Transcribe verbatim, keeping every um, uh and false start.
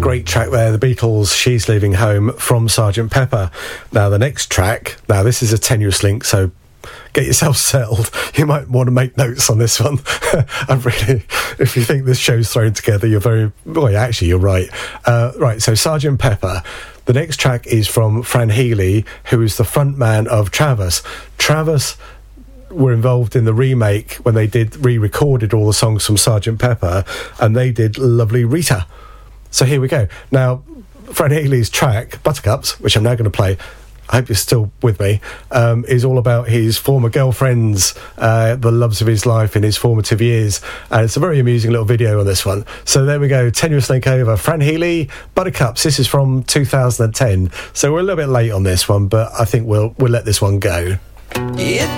great track there, the Beatles, She's Leaving Home, from Sergeant Pepper. Now, the next track, now this is a tenuous link, so get yourself settled. You might want to make notes on this one. I'm really, if you think this show's thrown together, you're very, well, actually, you're right. Uh, right, so Sergeant Pepper. The next track is from Fran Healy, who is the frontman of Travis. Travis were involved in the remake when they did re-recorded all the songs from Sergeant Pepper, and they did Lovely Rita. So here we go. Now, Fran Healy's track, Buttercups, which I'm now going to play, I hope you're still with me, um, is all about his former girlfriends, uh, the loves of his life in his formative years. And it's a very amusing little video on this one. So there we go, tenuous link over. Fran Healy, Buttercups. This is from two thousand ten. So we're a little bit late on this one, but I think we'll we'll let this one go. It